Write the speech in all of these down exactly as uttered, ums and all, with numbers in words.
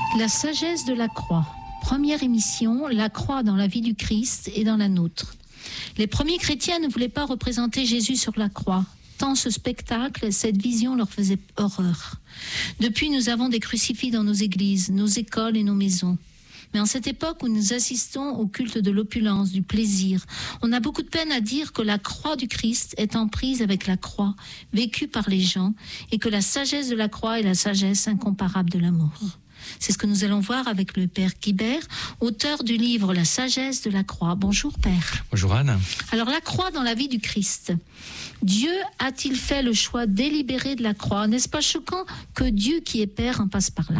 La sagesse de la croix. Première émission, la croix dans la vie du Christ et dans la nôtre. Les premiers chrétiens ne voulaient pas représenter Jésus sur la croix, tant ce spectacle, cette vision leur faisait horreur. Depuis, nous avons des crucifix dans nos églises, nos écoles et nos maisons. Mais en cette époque où nous assistons au culte de l'opulence, du plaisir, on a beaucoup de peine à dire que la croix du Christ est en prise avec la croix, vécue par les gens, et que la sagesse de la croix est la sagesse incomparable de l'amour. C'est ce que nous allons voir avec le Père Guibert, auteur du livre La sagesse de la croix. Bonjour Père. Bonjour Anne. Alors la croix dans la vie du Christ. Dieu a-t-il fait le choix délibéré de la croix ? N'est-ce pas choquant que Dieu qui est Père en passe par là ?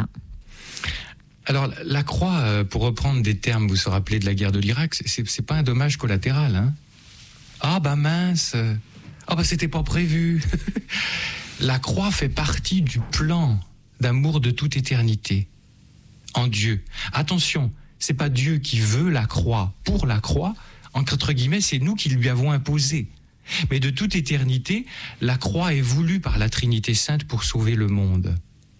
Alors la croix, pour reprendre des termes, vous vous rappelez de la guerre de l'Irak, c'est, c'est pas un dommage collatéral. Hein ? Ah bah mince, ah bah c'était pas prévu. La croix fait partie du plan d'amour de toute éternité en Dieu. Attention, c'est pas Dieu qui veut la croix pour la croix, entre guillemets, c'est nous qui lui avons imposé. Mais de toute éternité, la croix est voulue par la Trinité Sainte pour sauver le monde.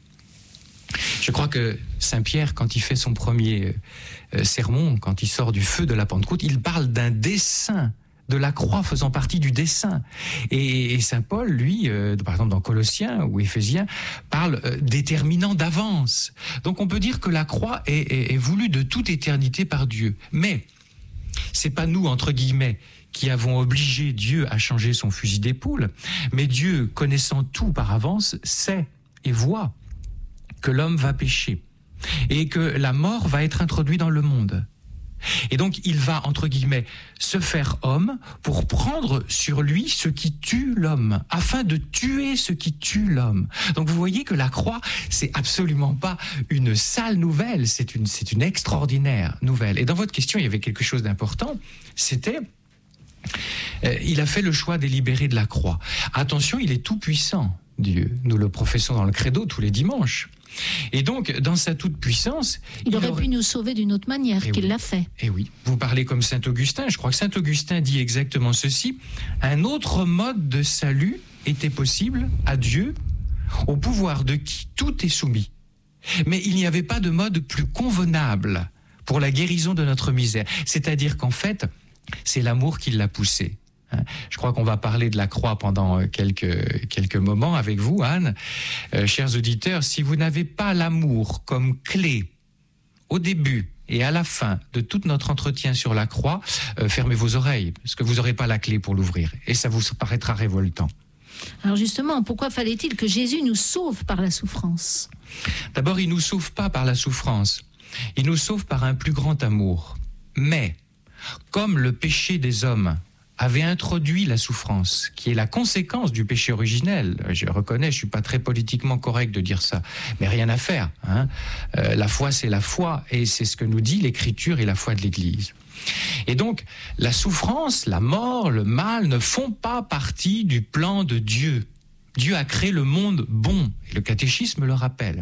Je crois que Saint Pierre, quand il fait son premier euh, sermon, quand il sort du feu de la Pentecôte, il parle d'un dessein, de la croix faisant partie du dessein. Et, et Saint Paul, lui, euh, par exemple dans Colossiens ou Éphésiens, parle euh, déterminant d'avance. Donc on peut dire que la croix est, est, est voulue de toute éternité par Dieu. Mais c'est pas nous, entre guillemets, qui avons obligé Dieu à changer son fusil d'épaule, mais Dieu, connaissant tout par avance, sait et voit que l'homme va pécher et que la mort va être introduite dans le monde. Et donc, il va, entre guillemets, se faire homme pour prendre sur lui ce qui tue l'homme, afin de tuer ce qui tue l'homme. Donc, vous voyez que la croix, c'est absolument pas une sale nouvelle, c'est une, c'est une extraordinaire nouvelle. Et dans votre question, il y avait quelque chose d'important, c'était... Euh, il a fait le choix délibéré de la croix. Attention, il est tout puissant, Dieu. Nous le professons dans le credo tous les dimanches. Et donc, dans sa toute-puissance... Il, il aurait, aurait pu nous sauver d'une autre manière et qu'il oui. l'a fait. Et oui, vous parlez comme saint Augustin. Je crois que saint Augustin dit exactement ceci. Un autre mode de salut était possible à Dieu, au pouvoir de qui tout est soumis. Mais il n'y avait pas de mode plus convenable pour la guérison de notre misère. C'est-à-dire qu'en fait, c'est l'amour qui l'a poussé. Je crois qu'on va parler de la croix pendant quelques, quelques moments avec vous, Anne. Euh, chers auditeurs, si vous n'avez pas l'amour comme clé au début et à la fin de tout notre entretien sur la croix, euh, fermez vos oreilles, parce que vous n'aurez pas la clé pour l'ouvrir. Et ça vous paraîtra révoltant. Alors justement, pourquoi fallait-il que Jésus nous sauve par la souffrance ? D'abord, il ne nous sauve pas par la souffrance. Il nous sauve par un plus grand amour. Mais, comme le péché des hommes avait introduit la souffrance, qui est la conséquence du péché originel. Je reconnais, je ne suis pas très politiquement correct de dire ça, mais rien à faire. Hein. Euh, la foi, c'est la foi, et c'est ce que nous dit l'Écriture et la foi de l'Église. Et donc, la souffrance, la mort, le mal ne font pas partie du plan de Dieu. Dieu a créé le monde bon, et le catéchisme le rappelle.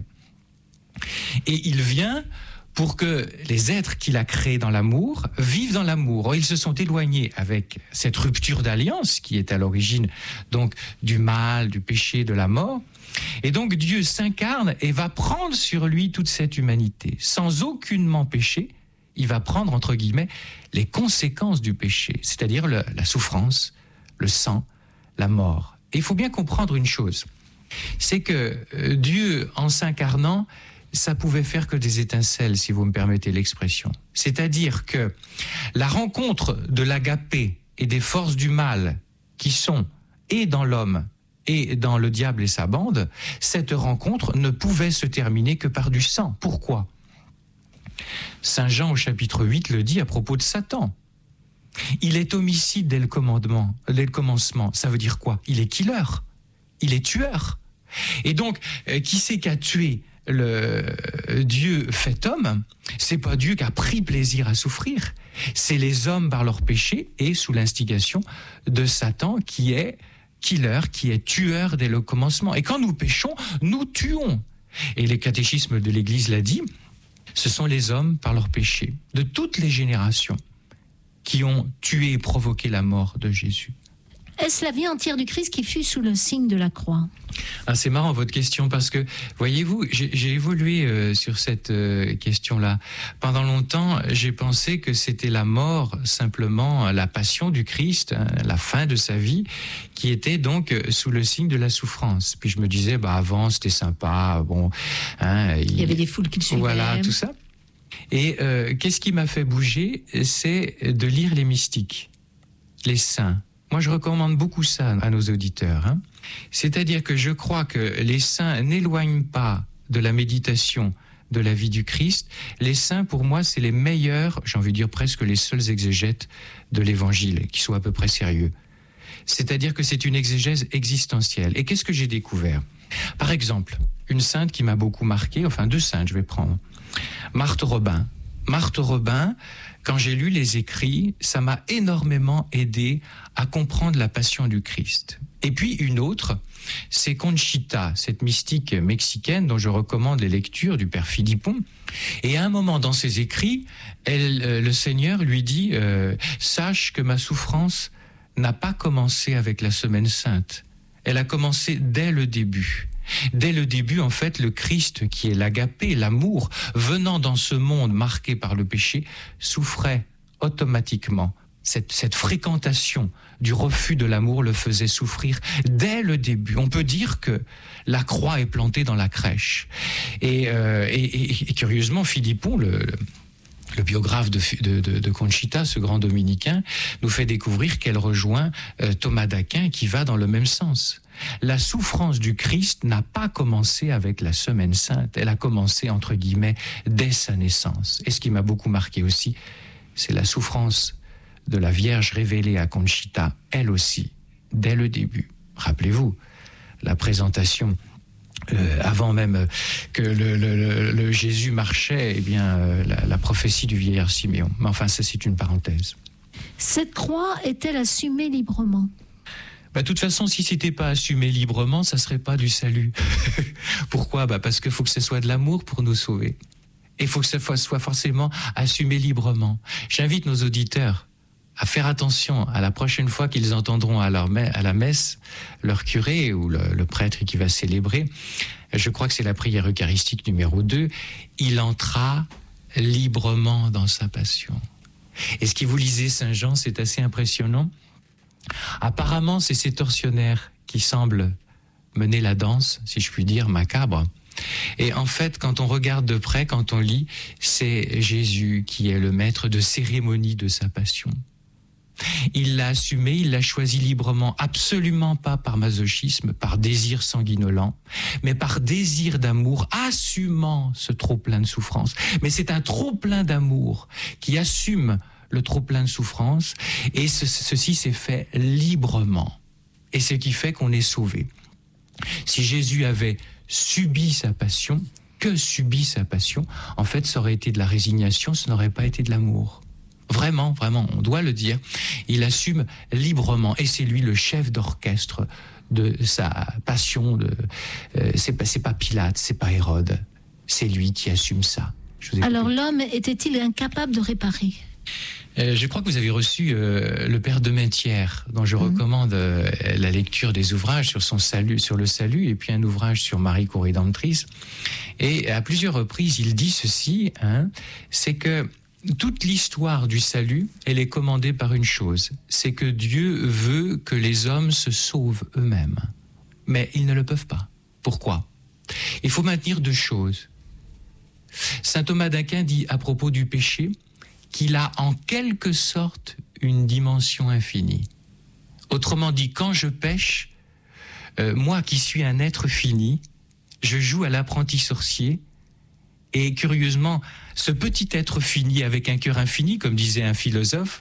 Et il vient pour que les êtres qu'il a créés dans l'amour vivent dans l'amour. Or, ils se sont éloignés avec cette rupture d'alliance qui est à l'origine donc du mal, du péché, de la mort. Et donc Dieu s'incarne et va prendre sur lui toute cette humanité. Sans aucunement péché, il va prendre, entre guillemets, les conséquences du péché, c'est-à-dire le, la souffrance, le sang, la mort. Et il faut bien comprendre une chose, c'est que euh, Dieu, en s'incarnant, ça pouvait faire que des étincelles, si vous me permettez l'expression. C'est-à-dire que la rencontre de l'agapé et des forces du mal qui sont et dans l'homme et dans le diable et sa bande, cette rencontre ne pouvait se terminer que par du sang. Pourquoi ? Saint Jean au chapitre huit le dit à propos de Satan. Il est homicide dès le commandement, dès le commencement. Ça veut dire quoi ? Il est killer, il est tueur. Et donc, euh, qui c'est qui a tué le Dieu fait homme? C'est pas Dieu qui a pris plaisir à souffrir, c'est les hommes par leur péché et sous l'instigation de Satan qui est killer, qui est tueur dès le commencement. Et quand nous péchons, nous tuons. Et les catéchismes de l'Église l'a dit, ce sont les hommes par leur péché, de toutes les générations, qui ont tué et provoqué la mort de Jésus. Est-ce la vie entière du Christ qui fut sous le signe de la croix? Ah, c'est marrant votre question parce que, voyez-vous, j'ai, j'ai évolué euh, sur cette euh, question-là. Pendant longtemps, j'ai pensé que c'était la mort, simplement la passion du Christ, hein, la fin de sa vie, qui était donc euh, sous le signe de la souffrance. Puis je me disais, bah avant c'était sympa, bon, hein, il... il y avait des foules qui le suivaient. Voilà, tout ça. Et euh, qu'est-ce qui m'a fait bouger? C'est de lire les mystiques, les saints. Moi, je recommande beaucoup ça à nos auditeurs. Hein. C'est-à-dire que je crois que les saints n'éloignent pas de la méditation de la vie du Christ. Les saints, pour moi, c'est les meilleurs, j'ai envie de dire presque les seuls exégètes de l'Évangile, qui soient à peu près sérieux. C'est-à-dire que c'est une exégèse existentielle. Et qu'est-ce que j'ai découvert? Par exemple, une sainte qui m'a beaucoup marqué, enfin deux saintes, je vais prendre. Marthe Robin. Marthe Robin, quand j'ai lu les écrits, ça m'a énormément aidé à comprendre la passion du Christ. Et puis une autre, c'est Conchita, cette mystique mexicaine dont je recommande les lectures du père Philippon. Et à un moment dans ses écrits, elle, euh, le Seigneur lui dit euh, « Sache que ma souffrance n'a pas commencé avec la Semaine Sainte. Elle a commencé dès le début. » Dès le début, en fait, le Christ, qui est l'agapé, l'amour, venant dans ce monde marqué par le péché, souffrait automatiquement. Cette, cette fréquentation du refus de l'amour le faisait souffrir dès le début. On peut dire que la croix est plantée dans la crèche. Et, euh, et, et, et curieusement, Philippon, le, le Le biographe de, de, de, de Conchita, ce grand dominicain, nous fait découvrir qu'elle rejoint euh, Thomas d'Aquin qui va dans le même sens. La souffrance du Christ n'a pas commencé avec la Semaine Sainte, elle a commencé, entre guillemets, dès sa naissance. Et ce qui m'a beaucoup marqué aussi, c'est la souffrance de la Vierge révélée à Conchita, elle aussi, dès le début. Rappelez-vous, la présentation... Euh, avant même que le, le, le, le Jésus marchait, eh bien, euh, la, la prophétie du vieillard Siméon. Mais enfin, ça, c'est une parenthèse. Cette croix est-elle assumée librement? Bah, de toute façon, si c'était pas assumé librement, ça serait pas du salut. Pourquoi? Bah, parce qu'il faut que ce soit de l'amour pour nous sauver. Et il faut que ce soit forcément assumé librement. J'invite nos auditeurs à faire attention à la prochaine fois qu'ils entendront à, leur me- à la messe leur curé ou le, le prêtre qui va célébrer. Je crois que c'est la prière eucharistique numéro deux. Il entra librement dans sa passion. Et ce qui vous lisez Saint Jean, c'est assez impressionnant. Apparemment, c'est ces tortionnaires qui semblent mener la danse, si je puis dire, macabre. Et en fait, quand on regarde de près, quand on lit, c'est Jésus qui est le maître de cérémonie de sa passion. Il l'a assumé, il l'a choisi librement, absolument pas par masochisme, par désir sanguinolent, mais par désir d'amour, assumant ce trop-plein de souffrance. Mais c'est un trop-plein d'amour qui assume le trop-plein de souffrance, et ce, ceci s'est fait librement. Et ce qui fait qu'on est sauvé. Si Jésus avait subi sa passion, que subit sa passion, en fait, ça aurait été de la résignation, ce n'aurait pas été de l'amour. Vraiment, vraiment, on doit le dire. Il assume librement, et c'est lui le chef d'orchestre de sa passion. De, euh, c'est pas, c'est pas Pilate, c'est pas Hérode, c'est lui qui assume ça. Je vous ai Alors coupé. l'homme était-il incapable de réparer? Euh, je crois que vous avez reçu euh, le père de Mainthière, dont je mmh. recommande euh, la lecture des ouvrages sur son salut, sur le salut, et puis un ouvrage sur Marie Corrédentrice. Et à plusieurs reprises, il dit ceci, hein, c'est que toute l'histoire du salut, elle est commandée par une chose, c'est que Dieu veut que les hommes se sauvent eux-mêmes. Mais ils ne le peuvent pas. Pourquoi? Il faut maintenir deux choses. Saint Thomas d'Aquin dit à propos du péché qu'il a en quelque sorte une dimension infinie. Autrement dit, quand je pêche, euh, moi qui suis un être fini, je joue à l'apprenti sorcier. Et curieusement, ce petit être fini avec un cœur infini, comme disait un philosophe,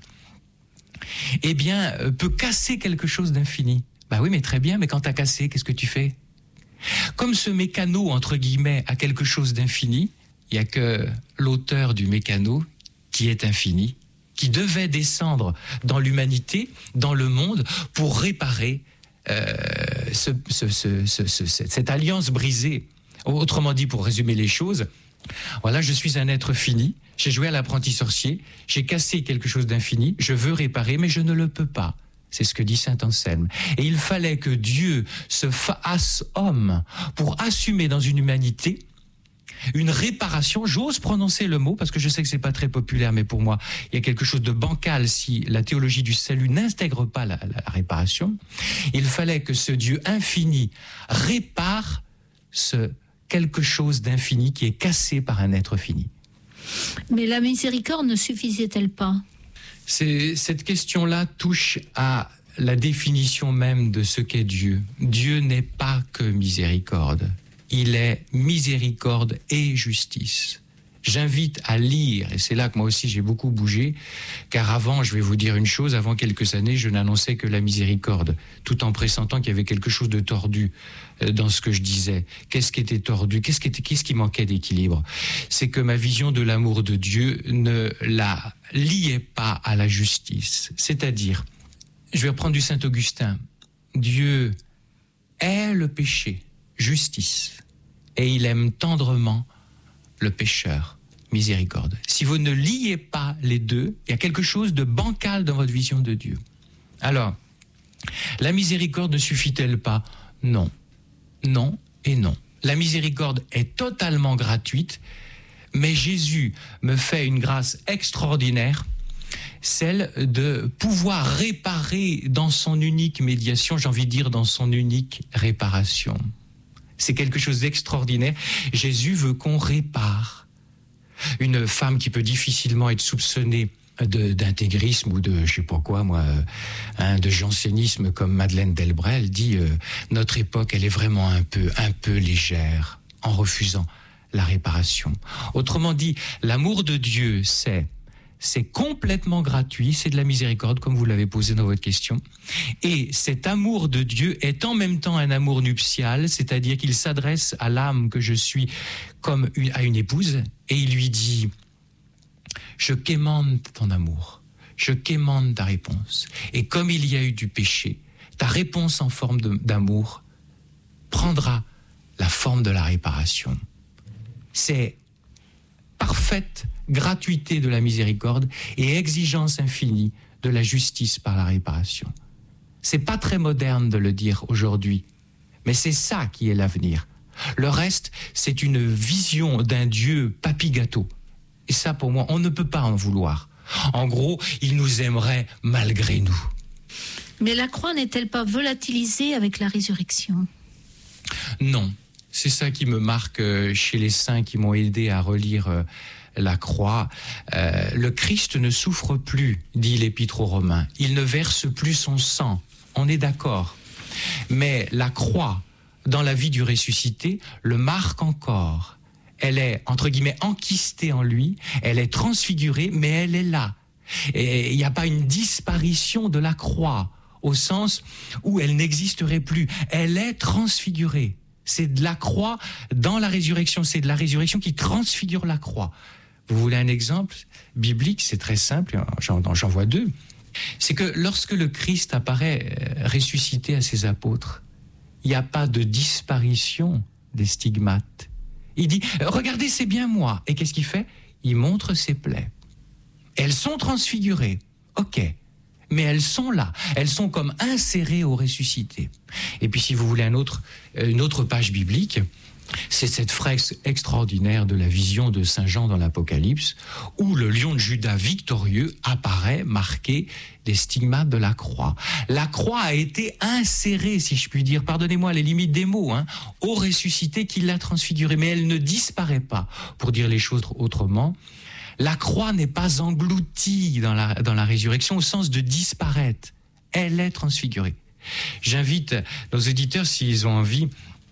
eh bien, peut casser quelque chose d'infini. Bah oui, mais très bien, mais quand t'as cassé, qu'est-ce que tu fais? Comme ce mécano, entre guillemets, a quelque chose d'infini, il n'y a que l'auteur du mécano qui est infini, qui devait descendre dans l'humanité, dans le monde, pour réparer euh, ce, ce, ce, ce, ce, cette alliance brisée. Autrement dit, pour résumer les choses, voilà, je suis un être fini, j'ai joué à l'apprenti sorcier, j'ai cassé quelque chose d'infini, je veux réparer, mais je ne le peux pas. C'est ce que dit saint Anselme. Et il fallait que Dieu se fasse homme pour assumer dans une humanité une réparation. J'ose prononcer le mot parce que je sais que c'est pas très populaire, mais pour moi, il y a quelque chose de bancal si la théologie du salut n'intègre pas la, la, la réparation. Il fallait que ce Dieu infini répare ce quelque chose d'infini qui est cassé par un être fini. Mais la miséricorde ne suffisait-elle pas ? C'est, cette question-là touche à la définition même de ce qu'est Dieu. Dieu n'est pas que miséricorde. Il est miséricorde et justice. J'invite à lire, et c'est là que moi aussi j'ai beaucoup bougé, car avant, je vais vous dire une chose, avant quelques années, je n'annonçais que la miséricorde, tout en pressentant qu'il y avait quelque chose de tordu dans ce que je disais. Qu'est-ce qui était tordu ? Qu'est-ce qui, était, qu'est-ce qui manquait d'équilibre ? C'est que ma vision de l'amour de Dieu ne la liait pas à la justice. C'est-à-dire, je vais reprendre du Saint Augustin, Dieu est le péché, justice, et il aime tendrement le pécheur, miséricorde. Si vous ne liez pas les deux, il y a quelque chose de bancal dans votre vision de Dieu. Alors, la miséricorde ne suffit-elle pas ? Non. Non et non. La miséricorde est totalement gratuite, mais Jésus me fait une grâce extraordinaire, celle de pouvoir réparer dans son unique médiation, j'ai envie de dire dans son unique réparation. C'est quelque chose d'extraordinaire. Jésus veut qu'on répare. Une femme qui peut difficilement être soupçonnée de, d'intégrisme ou de, je sais pas quoi, moi, hein, de jansénisme comme Madeleine Delbrel dit euh, notre époque, elle est vraiment un peu, un peu légère en refusant la réparation. Autrement dit, l'amour de Dieu, c'est C'est complètement gratuit, c'est de la miséricorde, comme vous l'avez posé dans votre question. Et cet amour de Dieu est en même temps un amour nuptial, c'est-à-dire qu'il s'adresse à l'âme que je suis comme une, à une épouse, et il lui dit « Je quémande ton amour, je quémande ta réponse. Et comme il y a eu du péché, ta réponse en forme de, d'amour prendra la forme de la réparation. » C'est parfaite gratuité de la miséricorde et exigence infinie de la justice par la réparation. C'est pas très moderne de le dire aujourd'hui, mais c'est ça qui est l'avenir. Le reste, c'est une vision d'un Dieu papy-gâteau. Et ça, pour moi, on ne peut pas en vouloir. En gros, il nous aimerait malgré nous. Mais la croix n'est-elle pas volatilisée avec la résurrection ? Non. C'est ça qui me marque chez les saints qui m'ont aidé à relire la croix. Euh, le Christ ne souffre plus, dit l'Épître aux Romains. Il ne verse plus son sang. On est d'accord. Mais la croix, dans la vie du ressuscité, le marque encore. Elle est, entre guillemets, enquistée en lui. Elle est transfigurée, mais elle est là. Et il n'y a pas une disparition de la croix, au sens où elle n'existerait plus. Elle est transfigurée. C'est de la croix dans la résurrection. C'est de la résurrection qui transfigure la croix. Vous voulez un exemple biblique? C'est très simple, j'en, j'en vois deux. C'est que lorsque le Christ apparaît ressuscité à ses apôtres, il n'y a pas de disparition des stigmates. Il dit, regardez, c'est bien moi. Et qu'est-ce qu'il fait? Il montre ses plaies. Elles sont transfigurées, ok, mais elles sont là. Elles sont comme insérées au ressuscité. Et puis si vous voulez un autre, une autre page biblique, c'est cette fresque extraordinaire de la vision de Saint Jean dans l'Apocalypse, où le lion de Juda victorieux apparaît marqué des stigmates de la croix. La croix a été insérée, si je puis dire, pardonnez-moi les limites des mots, hein, au ressuscité qui l'a transfiguré, mais elle ne disparaît pas. Pour dire les choses autrement, la croix n'est pas engloutie dans la, dans la résurrection au sens de disparaître. Elle est transfigurée. J'invite nos auditeurs, s'ils ont envie,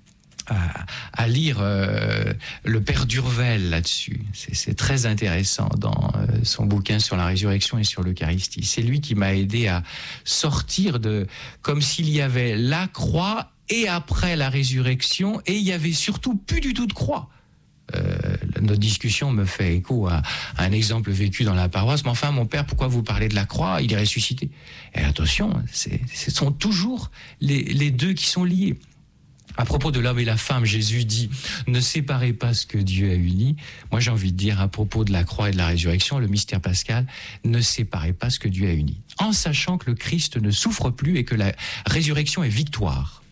À, à lire euh, le Père Durvel là-dessus. C'est, c'est très intéressant dans euh, son bouquin sur la résurrection et sur l'Eucharistie. C'est lui qui m'a aidé à sortir de... comme s'il y avait la croix et après la résurrection, et il y avait surtout plus du tout de croix. Euh, notre discussion me fait écho à, à un exemple vécu dans la paroisse. Mais enfin, mon père, pourquoi vous parlez de la croix? Il est ressuscité. Et attention, c'est, ce sont toujours les, les deux qui sont liés. À propos de l'homme et la femme, Jésus dit « Ne séparez pas ce que Dieu a uni ». Moi, j'ai envie de dire à propos de la croix et de la résurrection, le mystère pascal, ne séparez pas ce que Dieu a uni. En sachant que le Christ ne souffre plus et que la résurrection est victoire.